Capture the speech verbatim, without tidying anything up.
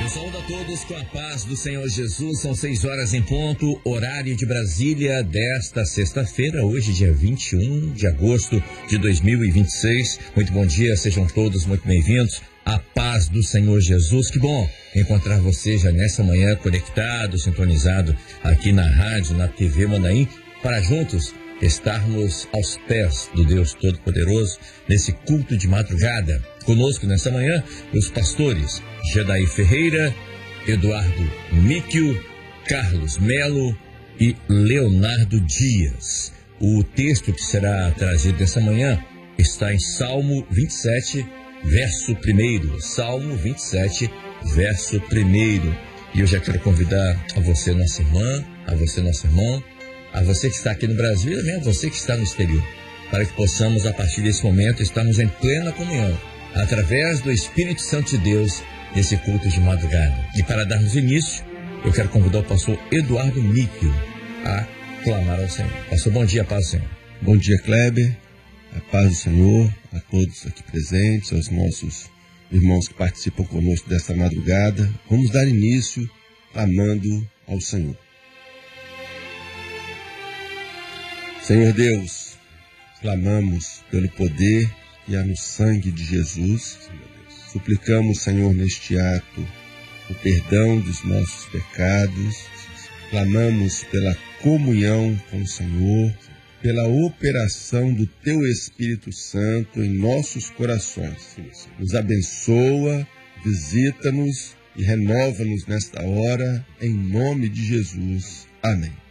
Eu saúdo a todos com a paz do Senhor Jesus. São seis horas em ponto, horário de Brasília desta sexta-feira, hoje dia vinte e um de agosto de dois mil e vinte e seis. Muito bom dia, sejam todos muito bem-vindos. A paz do Senhor Jesus. Que bom encontrar você já nessa manhã conectado, sintonizado aqui na rádio, na T V Manaim, para juntos estarmos aos pés do Deus Todo-Poderoso nesse culto de madrugada. Conosco nessa manhã, os pastores Gedaí Ferreira, Eduardo Míquio, Carlos Melo e Leonardo Dias. O texto que será trazido nessa manhã está em Salmo vinte e sete, verso primeiro. Salmo vinte e sete, verso primeiro. E eu já quero convidar a você, nossa irmã, a você, nosso irmão, a você que está aqui no Brasil e também a você que está no exterior, para que possamos, a partir desse momento, estarmos em plena comunhão, através do Espírito Santo de Deus, nesse culto de madrugada. E para darmos início, eu quero convidar o pastor Eduardo Míquio a clamar ao Senhor. Pastor, bom dia, paz do Senhor. Bom dia, Kleber. A paz do Senhor a todos aqui presentes, aos nossos irmãos que participam conosco desta madrugada. Vamos dar início clamando ao Senhor. Senhor Deus, clamamos pelo poder que há no sangue de Jesus. Suplicamos, Senhor, neste ato, o perdão dos nossos pecados. Clamamos pela comunhão com o Senhor, pela operação do Teu Espírito Santo em nossos corações. Nos abençoa, visita-nos e renova-nos nesta hora, em nome de Jesus. Amém.